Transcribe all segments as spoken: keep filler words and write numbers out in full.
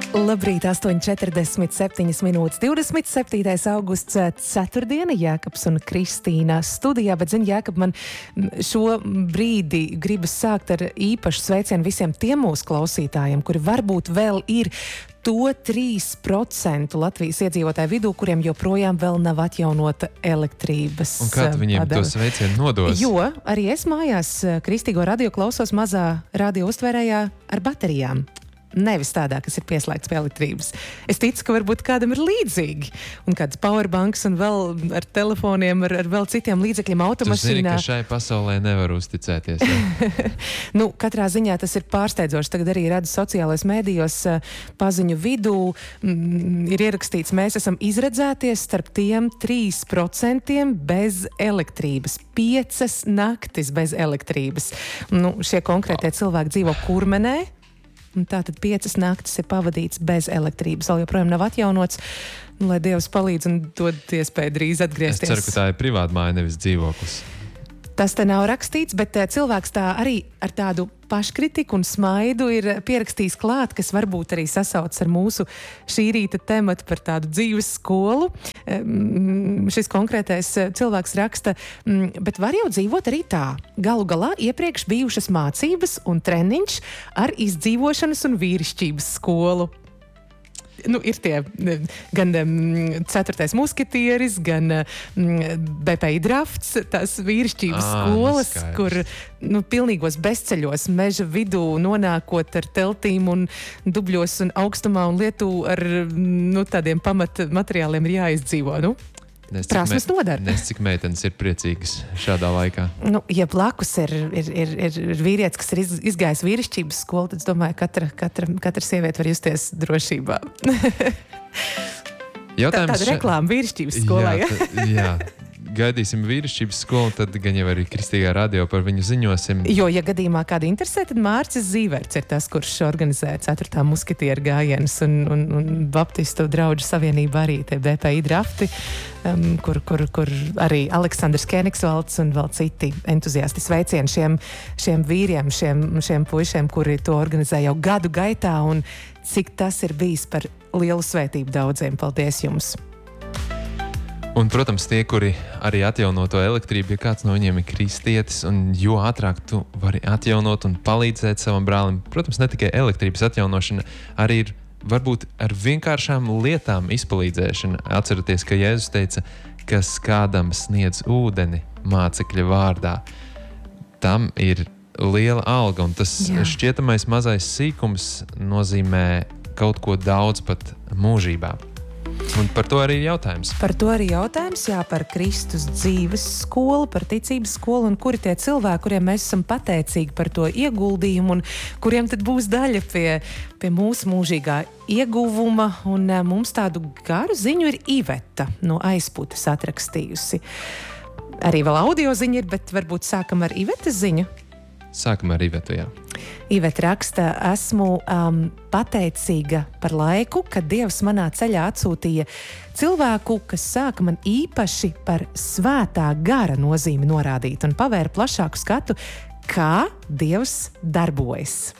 Labrīt, astoņi četrdesmit septiņas minūtes, divdesmit septītais augusts, ceturtdiena, Jēkabs un Kristīna studijā, bet, zini, Jēkab, man šo brīdi gribas sākt ar īpašu sveicienu visiem tiem mūsu klausītājiem, kuri varbūt vēl ir to trīs procenti Latvijas iedzīvotāju vidū, kuriem joprojām vēl nav atjaunota elektrības. Un kā tu viņiem padeva to sveicienu nodos? Jo arī es mājās Kristīgo radio klausos mazā radio uztvērējā ar baterijām. Nevis tādā, kas ir pieslēgts pie elektrības. Es ticu, ka varbūt kādam ir līdzīgi. Un kāds powerbanks un vēl ar telefoniem, ar, ar vēl citiem līdzekļiem automašīnā. Tu zini, ka šai pasaulē nevar uzticēties. Ja? Nu, katrā ziņā tas ir pārsteidzoši. Tagad arī redzu sociālais mēdījos paziņu vidū. M, ir ierakstīts, mēs esam izredzēties starp tiem trīs procentiem bez elektrības. Piecas naktis bez elektrības. Nu, šie konkrētie cilvēki dzīvo Kurmenē. Un tātad piecas naktis ir pavadīts bez elektrības. Vēl joprojām nav atjaunots. Nu, lai Dievs palīdz un dod iespēju drīz atgriezties. Es ceru, ka tā ir privāta māja, nevis dzīvoklis. Tas te nav rakstīts, bet cilvēks tā arī ar tādu paškritiku un smaidu ir pierakstījis klāt, kas varbūt arī sasauc ar mūsu šī rīta tematu par tādu dzīves skolu. Šis konkrētais cilvēks raksta, bet var jau dzīvot arī tā. Galu galā iepriekš bijušas mācības un treniņš ar izdzīvošanas un vīrišķības skolu. Nu, ir tie gan um, ceturtais musketieris, gan um, B P I drafts, tās vīrišķības à, skolas, neskaidrs. Kur nu, pilnīgos bezceļos meža vidū nonākot ar teltīm un dubļos un augstumā un lietu ar nu, tādiem pamat materiāliem ir jāizdzīvo. Nu? Prasmes nodara. Nes cik meitenes ir priecīgas šādā laikā. Nu, ja blakus ir, ir, ir, ir vīrietis, kas ir iz, izgājis vīrišķības skolu, tad es domāju, ka katra, katra, katra sieviete var justies drošībā. Tā, tāda reklāma vīrišķības skolā, jā? Tā, jā. Gaidīsim vīrišķības skolu, tad gan jau arī Kristīgā radio par viņu ziņosim. Jo, ja gadījumā kāda interesē, tad Mārcis Zīverts ir tas, kurš organizē ceturtā musketiera gājienus un, un, un Baptistu draugu savienība arī tie B P I drafti, um, kur, kur, kur arī Aleksandrs Kenigsvalds un vēl citi entuziasti sveicieni šiem, šiem vīriem, šiem, šiem puišiem, kuri to organizē jau gadu gaitā un cik tas ir bijis par lielu svētību daudziem. Paldies jums! Un, protams, tie, kuri arī atjauno to elektrību, ja kāds no viņiem ir kristietis, un jo ātrāk tu vari atjaunot un palīdzēt savam brālim, protams, ne tikai elektrības atjaunošana, arī ir varbūt ar vienkāršām lietām izpalīdzēšana. Atceraties, ka Jēzus teica, kas kādam sniedz ūdeni mācekļa vārdā, tam ir liela alga, un tas Jā. Šķietamais mazais sīkums nozīmē kaut ko daudz pat mūžībā. Un par to arī jautājums. Par to arī jautājums, jā, par Kristus dzīves skolu, par ticības skolu un kuri tie cilvēki, kuriem mēs esam pateicīgi par to ieguldījumu un kuriem tad būs daļa pie, pie mūsu mūžīgā ieguvuma. Un mums tādu garu ziņu ir Iveta no Aizputes atrakstījusi. Arī vēl audio ziņa ir, bet varbūt sākam ar Ivetas ziņu. Sākam ar Ivetu, jā. Iveta raksta, esmu um, pateicīga par laiku, kad Dievs manā ceļā atsūtīja cilvēku, kas sāka man īpaši par svētā gara nozīmi norādīt un pavēra plašāku skatu, kā Dievs darbojas.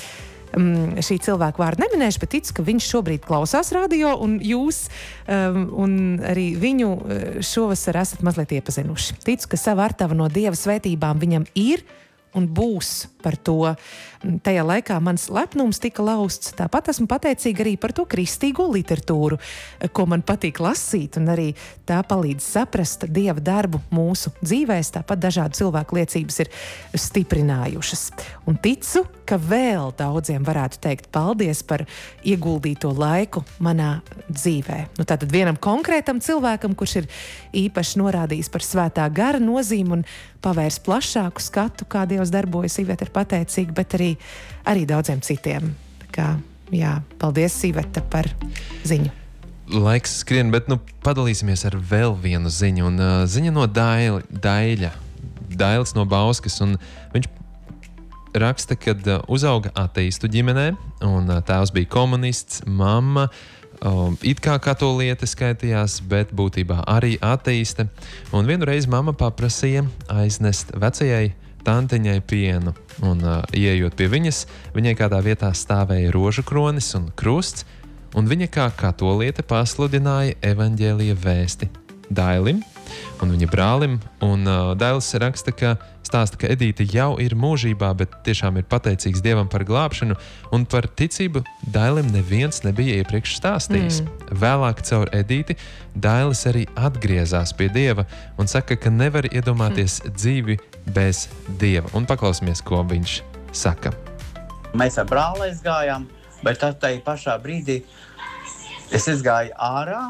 Um, šī cilvēka vārdu neminēšu, bet ticu, ka viņš šobrīd klausās radio un jūs um, un arī viņu šovasar esat mazliet iepazinuši. Ticu, ka sava artava no Dieva svētībām viņam ir un būs par to. Tajā laikā mans lepnums tika lausts. Tāpat esmu pateicīga arī par to kristīgo literatūru, ko man patīk lasīt, un arī tā palīdz saprast Dieva darbu mūsu dzīvēs. Tāpat dažādu cilvēku liecības ir stiprinājušas. Un ticu, ka vēl daudziem varētu teikt paldies par ieguldīto laiku manā dzīvē. Nu, tātad vienam konkrētam cilvēkam, kurš ir īpaši norādījis par svētā gara nozīmi un pavērs plašāku skatu, kā Dievs darbojas, Iveta ir pateicīga, bet arī, arī daudziem citiem. Tā kā, jā, paldies, Iveta, par ziņu. Laiks skrien, bet nu padalīsimies ar vēl vienu ziņu. Un, uh, ziņa no Daila, Daļa, Dailis no Bauskas, un viņš raksta, kad uh, uzauga ateistu ģimenē, un uh, tēvs bija komunists, mamma Um, it kā katoliete skaitījās, bet būtībā arī ateiste. Un vienu reizi mamma paprasīja aiznest vecajai tantiņai pienu. Un, uh, ieejot pie viņas, viņai kādā vietā stāvēja rožu kronis un krusts, un viņa kā katoliete pasludināja evaņģēlija vēsti Dailim un viņa brālim, un uh, Dailis raksta, ka stāsta, ka Edīte jau ir mūžībā, bet tiešām ir pateicīgs Dievam par glābšanu, un par ticību Dailim neviens nebija iepriekš stāstījis. Mm. Vēlāk caur Edīti Dailis arī atgriezās pie Dieva un saka, ka nevar iedomāties mm. dzīvi bez Dieva. Un paklausīsimies, ko viņš saka. Mēs ar brāli aizgājām, bet tad tajā pašā brīdī es izgāju ārā.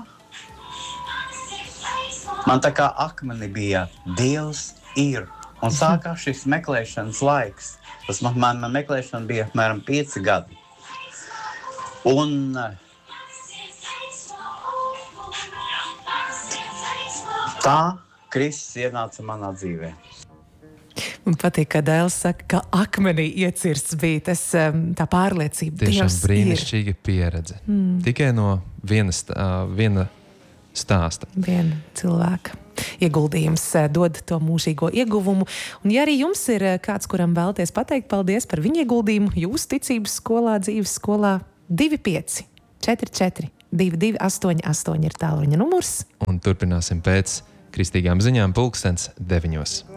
Man tā kā akmeni bija, Dievs ir. Un sākās šis meklēšanas laiks. Tas man, man, man meklēšana bija apmēram pieci gadi. Un tā Kristus ienāca manā dzīvē. Man patīk, ka Dailis saka, ka akmenī iecirsts bija tas, tā pārliecība. Tiešām Dievs brīnišķīga ir. pieredze. Mm. Tikai no viena, stā, viena stāsta. Viena cilvēka ieguldījums dod to mūžīgo ieguvumu. Un ja arī jums ir kāds, kuram vēlaties pateikt paldies par viņu ieguldījumu, jūsu ticības skolā, dzīves skolā, divi pieci četri četri divi divi astoņi astoņi ir tālruņa numurs. Un turpināsim pēc kristīgām ziņām pulkstens deviņos.